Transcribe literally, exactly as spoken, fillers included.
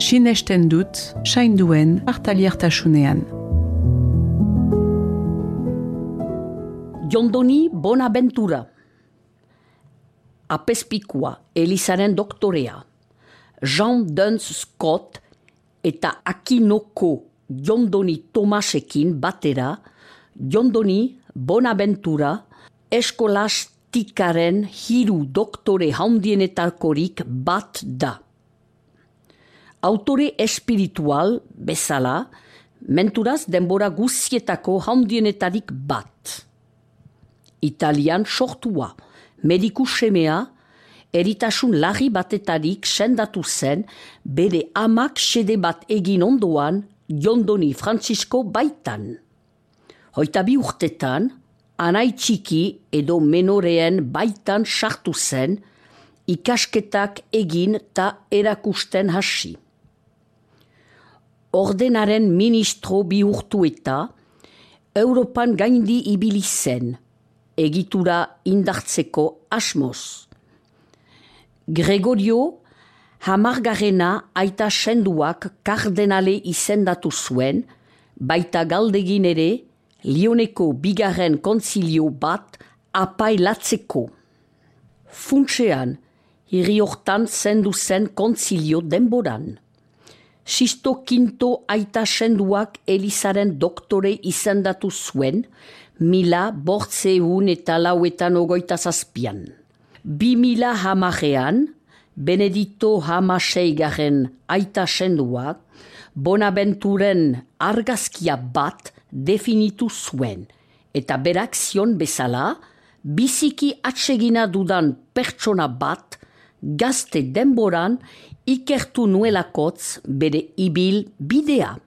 sinesten dut sainduen partaliertasunean. Jondoni Bonaventura, apezpikua Elizaren doktorea, Jean Duns Scott eta Akinoko Jondoni Tomasekin batera, Jondoni Bonaventura eskolastikaren hiru doktore handienetakorik bat da. Autore espiritual bezala, menturaz denbora guzietako handienetarik bat. Italian sortua, mediku semea, eritasun larri batetarik sendatu zen, bere amak sede bat egin ondoan, Jondoni Francisco baitan. Hoita bi urtetan, anai txiki edo menoreen baitan sartu zen, ikasketak egin ta erakusten hasi. Ordenaren ministro bihurtu eta, Europan gaindi ibili zen, egitura indartzeko asmoz. Gregorio hamargarrena aita senduak kardenale izendatu zuen, baita galdegin ere Lioneko bigarren kontzilio bat apailatzeko. Funtsean, hiri hortan zendu zen kontzilio denboran. Sisto Quinto aita senduak Elizaren doktore izendatu zuen, mila bortzeun eta lauetan ogoita zazpian. Bi mila hamarean, Benedito hamaseigarren aita senduak, Bonaventuren argazkia bat definitu zuen, eta berak zion bezala, biziki atsegina dudan pertsona bat, gazte denboran ikertu nuelakotz bere ibil bidea.